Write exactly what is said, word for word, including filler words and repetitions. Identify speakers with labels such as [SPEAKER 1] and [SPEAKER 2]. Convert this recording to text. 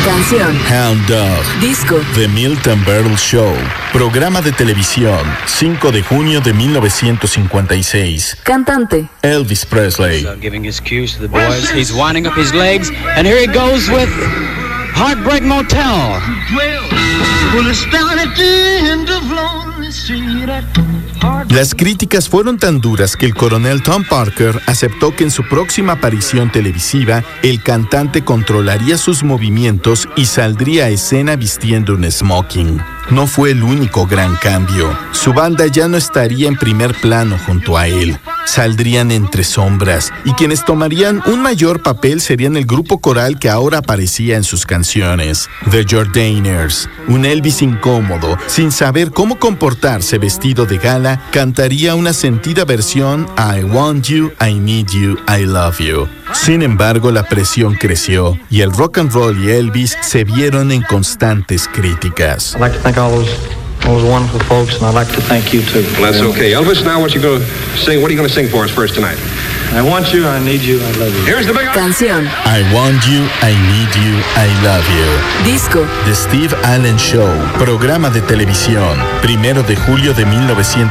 [SPEAKER 1] Canción.
[SPEAKER 2] Hound Dog.
[SPEAKER 1] Disco.
[SPEAKER 2] The Milton Berle Show. Programa de televisión. cinco de junio de mil novecientos cincuenta y seis.
[SPEAKER 1] Cantante.
[SPEAKER 2] Elvis Presley.
[SPEAKER 3] So giving his cues to the boys. He's winding up his legs. And here he goes with Heartbreak Motel.
[SPEAKER 2] Las críticas fueron tan duras que el coronel Tom Parker aceptó que en su próxima aparición televisiva el cantante controlaría sus movimientos y saldría a escena vistiendo un smoking. No fue el único gran cambio. Su banda ya no estaría en primer plano junto a él. Saldrían entre sombras, y quienes tomarían un mayor papel serían el grupo coral que ahora aparecía en sus canciones, The Jordanaires. Un Elvis incómodo, sin saber cómo comportarse vestido de gala, cantaría una sentida versión a I Want You, I Need You, I Love You. Sin embargo, la presión creció, y el rock and roll y Elvis se vieron en constantes críticas.
[SPEAKER 4] I'd like to thank all those those wonderful folks, and I'd like to thank you too.
[SPEAKER 5] Well, that's okay. Elvis, now what you going to sing? What are you going to sing for us first tonight?
[SPEAKER 4] I want you, I need you, I love you.
[SPEAKER 5] Here's the big...
[SPEAKER 1] Canción.
[SPEAKER 2] I Want You, I Need You, I Love You.
[SPEAKER 1] Disco.
[SPEAKER 2] The Steve Allen Show. Programa de televisión. Primero de julio de mil novecientos